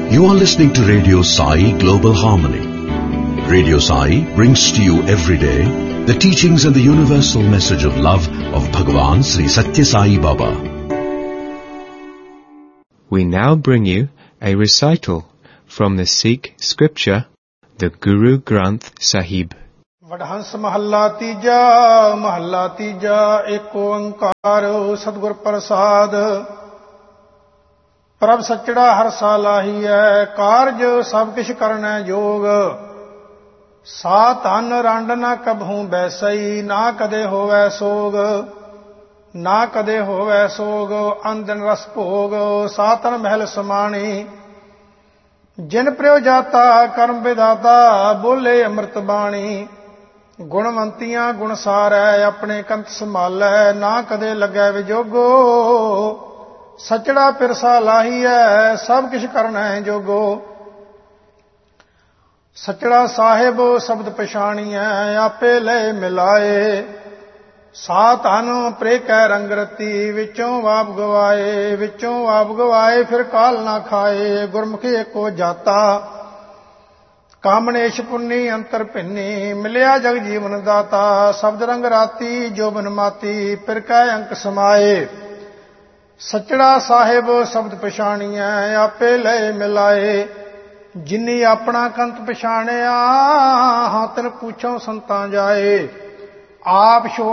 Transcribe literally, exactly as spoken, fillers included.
You are listening to Radio Sai Global Harmony. Radio Sai brings to you every day the teachings and the universal message of love of Bhagavan Sri Satya Sai Baba. We now bring you a recital from the Sikh scripture, the Guru Granth Sahib. Wadahans ਮਹੱਲਾ ਤੀਜਾ ਮਹੱਲਾ ਤੀਜਾ ਏਕ ਓੰਕਾਰ ਸਤਿਗੁਰ ਪ੍ਰਸਾਦ। ਪ੍ਰਭ ਸੱਚੜਾ ਹਰ ਸਾਲਾਹੀ ਹੈ ਕਾਰਜ ਸਭ ਕਿਛ ਕਰਨੈ ਜੋਗ। ਸਾ ਧਨ ਰੰਡ ਨਾ ਕਬਹੂ ਬੈਸਈ ਨਾ ਕਦੇ ਹੋਵੈ ਸੋਗ। ਨਾ ਕਦੇ ਹੋਵੈ ਸੋਗ ਅੰਦਨ ਰਸ ਭੋਗ ਸਾ ਤਨ ਮਹਿਲ ਸਮਾਣੀ। ਜਿਨ ਪ੍ਰਿਉ ਜਾਤਾ ਕਰਮ ਵਿਦਾਤਾ ਬੋਲੇ ਅੰਮ੍ਰਿਤ ਬਾਣੀ। ਗੁਣਵੰਤੀਆਂ ਗੁਣਸਾਰੈ ਆਪਣੇ ਕੰਤ ਸੰਭਾਲੈ ਨਾ ਕਦੇ ਲੱਗੈ ਵਿਜੋਗੋ। ਸੱਚੜਾ ਪਿਰਸਾ ਲਾਹੀਐ ਸਭ ਕਿਛ ਕਰਨੈ ਜੋਗੋ। ਸੱਚੜਾ ਸਾਹਿਬ ਸ਼ਬਦ ਪਛਾਣੀਐ ਆਪੇ ਲੈ ਮਿਲਾਏ। ਸਾ ਧਨ ਪ੍ਰੇ ਕੈ ਰੰਗ ਰਤੀ ਵਿੱਚੋਂ ਵਾਪ ਗਵਾਏ। ਵਿੱਚੋਂ ਵਾਪ ਗਵਾਏ ਫਿਰ ਕਾਲ ਨਾ ਖਾਏ। ਗੁਰਮੁਖੀ ਏਕੋ ਜਾਤਾ ਕਾਮਣੇਸ਼ ਪੁੰਨੀ ਅੰਤਰ ਭਿੰਨੀ। ਮਿਲਿਆ ਜਗ ਜੀਵਨ ਦਾਤਾ ਸ਼ਬਦ ਰੰਗ ਰਾਤੀ ਜੋਬਨ ਮਾਤੀ ਫਿਰ ਕੈ ਅੰਕ ਸਮਾਏ। ਸੱਚੜਾ ਸਾਹਿਬ ਸ਼ਬਦ ਪਛਾਣੀਐ ਆਪੇ ਲੈ ਮਿਲਾਏ। ਜਿਨੀ ਆਪਣਾ ਕੰਤ ਪਛਾਣਿਆ ਹਾਂ ਤਿਨ ਪੁੱਛੋ ਸੰਤਾਂ ਜਾਏ। ਆਪ